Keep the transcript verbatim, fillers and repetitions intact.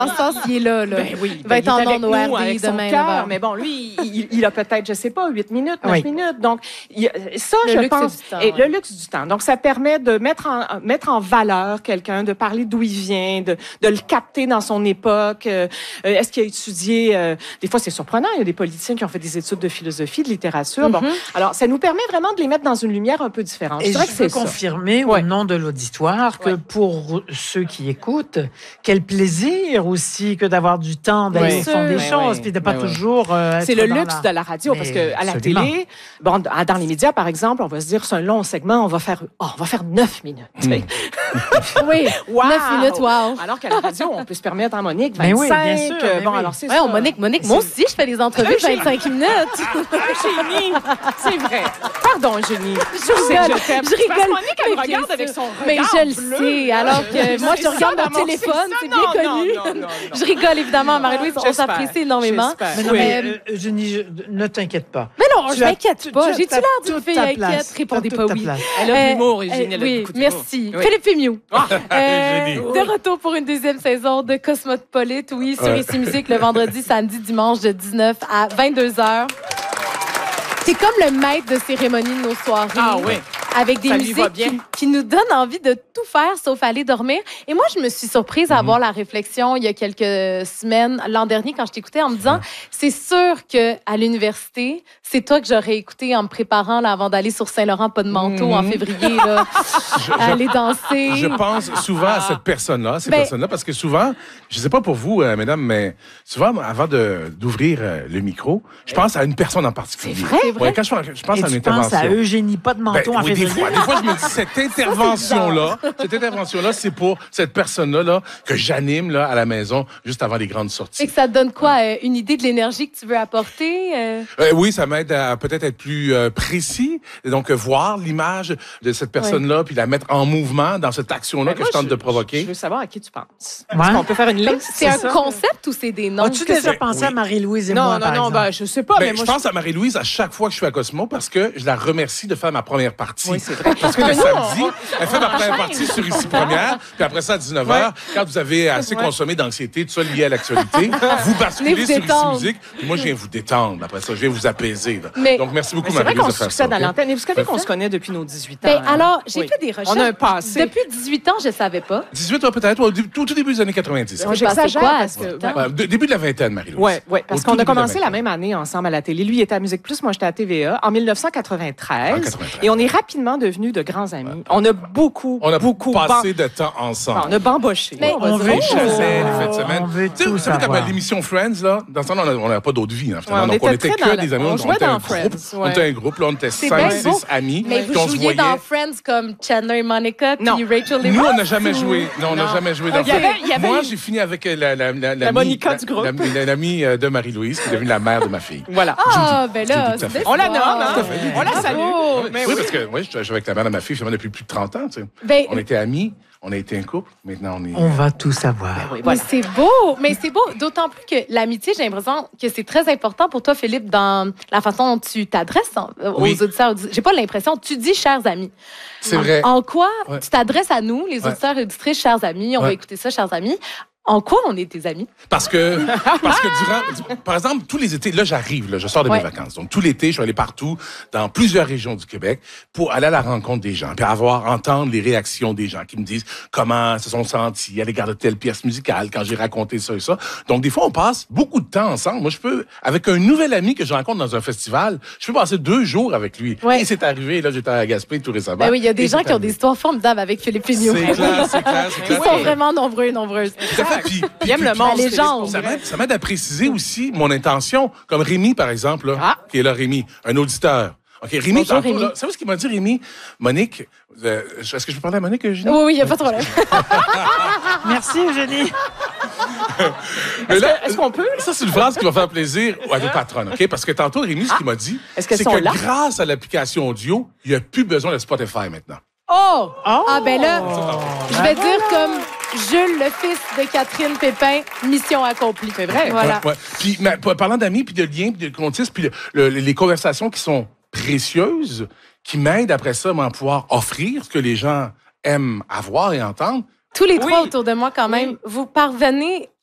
En ce sens, il est là. là. Ben oui, il va ben, être il en est avec ondes nous, O R D avec son demain. cœur, là-bas. mais bon, lui, il, il a peut-être, je sais pas, huit minutes, neuf Oui. minutes. Donc, il, ça, Le je luxe pense, du temps, et ouais. le luxe du temps. Donc, ça permet de mettre en, mettre en valeur quelqu'un, de parler d'où il vient, de, de le capter dans son époque. Euh, est-ce qu'il a étudié, euh, des fois, c'est surprenant, il y a des politiciens qui ont fait des études de philosophie, de littérature. Mm-hmm. Bon, alors, ça nous permet vraiment de les mettre dans une lumière un peu différente. Et je dirais je que peux c'est ça. confirmer Ouais. au nom de l'auditoire que Ouais. pour ceux qui écoutent, quel plaisir aussi que d'avoir du temps d'aller Oui. au fond des Oui, choses, oui. puis de pas Oui, oui. toujours euh, C'est être le dans luxe la- de la radio, parce Mais que à la absolument. télé, bon, dans les médias, par exemple, on va se dire, c'est un long segment, on va faire, oh, on va faire neuf minutes. tu sais. Oui, Wow! neuf minutes, wow. Alors qu'à la radio, on peut se permettre, en Monique, Mais vingt-cinq. oui, bien sûr, euh, mais bon, oui. alors c'est Ouais, ça. on, Monique, Monique, moi aussi, je fais des entrevues de vingt-cinq minutes. Génie! C'est vrai. Pardon, Génie. Je sais rigole, que je t'aime. je C'est parce que rigole. Monique, elle me Mais bien regarde avec sûr. son Mais regard je le bleu, sais, là. alors que moi, je C'est regarde ça, mon maman, téléphone, ça. c'est bien Non, connu. non, non, non, non. Je rigole, évidemment, Marie-Louise, on J'espère, s'apprécie énormément. j'espère. Mais non, Oui. mais euh, Eugénie, je- ne t'inquiète pas. Mais non, Tu je as- m'inquiète tu- pas. tu as J'ai-tu ta- l'air d'une toute fille ta inquiète? place. Répondez T'as pas toute ta oui. place. Elle a de Euh, l'humour, Eugénie, euh, elle a oui, beaucoup d'humour. merci. Oui. Philippe Fémiou. Euh, Eugénie. de retour pour une deuxième saison de Cosmopolite, oui, sur Ici Musique, le vendredi, samedi, dimanche, de dix-neuf à vingt-deux heures. C'est comme le maître de cérémonie de nos soirées. Ah oui. Avec des Ça lui va musiques bien. qui, qui nous donnent envie de tout faire sauf aller dormir. Et moi, je me suis surprise à avoir la réflexion il y a quelques semaines, l'an dernier, quand je t'écoutais, en me disant, c'est sûr qu'à l'université, c'est toi que j'aurais écouté en me préparant là, avant d'aller sur Saint-Laurent, pas de manteau, en février, là, aller danser. Je pense souvent à cette personne-là, ces Ben- personnes-là, parce que souvent, je ne sais pas pour vous, euh, mesdames, mais souvent, avant de, d'ouvrir euh, le micro, je pense à une personne en particulier. C'est vrai? C'est vrai? Ouais, quand je, je pense Et à une tu penses intervention. à Eugénie, pas de manteau Ben, en oui, des février. fois, des fois, je me dis, cette intervention-là, cette intervention-là, c'est pour cette personne-là là, que j'anime là, à la maison juste avant les grandes Et sorties. que ça te donne quoi? euh, une idée de l'énergie que tu veux apporter? euh? Euh, oui, ça m'aide à peut-être être plus euh, précis, et donc euh, voir l'image de cette personne-là, puis la mettre en mouvement dans cette action-là Ben, que moi, je tente de Je provoquer. veux savoir à qui tu penses. Ouais. Est-ce qu'on peut faire une liste? C'est un ça? concept ou c'est des noms? As-tu que déjà c'est- pensé Oui. à Marie-Louise et Non, moi, non, par non, exemple? ben, je sais pas, Ben, mais moi, je pense à Marie-Louise à chaque fois que je suis à Cosmo parce que je la remercie de faire ma première partie. Oui, c'est vrai. Parce que le Mais nous, samedi, on- elle fait ma on première enchaîne. partie sur Ici Première, puis après ça, à dix-neuf heures, quand vous avez assez Ouais. consommé d'anxiété, tout ça lié à l'actualité, vous basculez Venez vous sur Ici détendre. Musique, puis moi, je viens vous détendre. Après ça, je viens vous apaiser. là. Mais- Donc, merci beaucoup, Mais c'est vrai Marie-Louise, qu'on de faire ça. succède à ok? l'antenne. Et vous savez qu'on se connaît depuis nos dix-huit ans. Ben, hein? alors, j'ai Oui. fait des recherches. On a un passé. Depuis dix-huit ans, je ne savais pas. dix-huit ans peut-être, au tout, tout début des années quatre-vingt-dix. Moi, J'ai passé j'exagère quoi à parce que... dix-huit ans? Ouais, de- début de la vingtaine, Marie-Louise. Oui, ouais, parce Au qu'on tout a début de la commencé la vingtaine. même année ensemble à la télé. Lui, il était à Musique Plus, moi, j'étais à T V A en dix-neuf cent quatre-vingt-treize. En quatre-vingt-treize. Et on est rapidement devenus de grands amis. On a beaucoup, On a beaucoup... passé ban- de temps ensemble. Bon, on a bamboché. Mais- on va on dire. veut Les chassets, les fêtes de On semaine. veut Tu sais, tout vous savez, comme savoir. l'émission Friends, là, dans ce temps-là, on n'avait pas d'autre vie, hein, finalement. Ouais, on Donc, on était était très dans que la- des amis. on On, jouait était dans un Friends, groupe. ouais. On était un groupe, là, on était C'est cinq, bien six beau. amis. Mais puis vous on se jouiez voyait. dans Friends comme Chandler et Monica, Non. puis Rachel et Nous, Ross, on n'a jamais ou- joué. Non, on n'a Non. jamais joué dans Il y avait- Friends. il y avait Moi, une- j'ai fini avec euh, la, la, la, La Monica du groupe. La, la- l'amie euh, de Marie-Louise, qui est devenue la mère de ma fille. Voilà. Ah, ben là, Tout à fait. c'est On la fort. nomme, hein? Tout à fait. On la salue. Bravo. Mais oui, oui. parce que ouais, je suis avec la mère de ma fille finalement depuis plus de trente ans. Tu sais. Ben- On était amis, on a été un couple, maintenant on est... On va tout savoir. Oui, Mais voilà. c'est beau, mais c'est beau, d'autant plus que l'amitié, j'ai l'impression que c'est très important pour toi, Philippe, dans la façon dont tu t'adresses en- aux Oui. auditeurs. J'ai pas l'impression, tu dis chers amis. C'est En- vrai. En quoi Ouais. tu t'adresses à nous, les Ouais. auditeurs et auditrices, chers amis, on va Ouais. écouter ça, chers amis. En quoi on est tes amis? Parce que, parce que durant, par exemple, tous les étés, là, j'arrive, là, je sors de Ouais. mes vacances. Donc, tout l'été, je suis allé partout, dans plusieurs régions du Québec, pour aller à la rencontre des gens, puis avoir, entendre les réactions des gens qui me disent comment se sont sentis à l'égard de telle pièce musicale quand j'ai raconté ça et ça. Donc, des fois, on passe beaucoup de temps ensemble. Moi, je peux, avec un nouvel ami que je rencontre dans un festival, je peux passer deux jours avec lui. Ouais. Et c'est arrivé, là, j'étais à Gaspé tout récemment. Ben oui, il y a des Et gens c'est qui ont des arrivé. histoires formidables avec Philippe Fignot. C'est clair, c'est clair, c'est Ils clair. sont vraiment nombreux et nombreuses. Tout à fait. Puis, puis- Il aime puis- le monde. La légende. Ça m'aide, ça m'aide à préciser aussi mon intention. Comme Rémi, par exemple, là, Ah. qui est là, Rémi, un auditeur. OK, Rémi, Bonjour, tantôt, Rémi. là, savez ce qu'il m'a dit, Rémi? Monique, euh, est-ce que je peux parler à Monique, Eugénie? Oui, oui, il n'y a pas de problème. Merci, Eugénie. Mais là, Est-ce qu'on peut? Ça, c'est une phrase qui va faire plaisir à nos patronnes, OK? Parce que tantôt, Rémi, ce qu'il m'a dit, Est-ce qu'elles c'est sont que là? grâce à l'application audio, il n'y a plus besoin de Spotify maintenant. Oh! Oh! Ah, ben là, je vais dire comme Jules, le fils de Catherine Pépin, mission accomplie. C'est vrai. Voilà. Ouais, ouais. Puis, mais, p- parlant d'amis, puis de liens, puis de comptistes, puis le- le- les conversations qui sont précieuses, qui m'aident après ça à pouvoir offrir ce que les gens aiment avoir et entendre. Tous les Oui. trois autour de moi, quand même, Oui. vous parvenez